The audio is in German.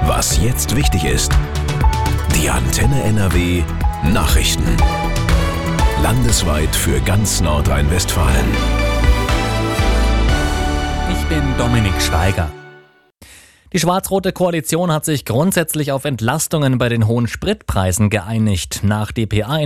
Was jetzt wichtig ist. Die Antenne NRW Nachrichten. Landesweit für ganz Nordrhein-Westfalen. Ich bin Dominik Steiger. Die schwarz-rote Koalition hat sich grundsätzlich auf Entlastungen bei den hohen Spritpreisen geeinigt. Nach dpa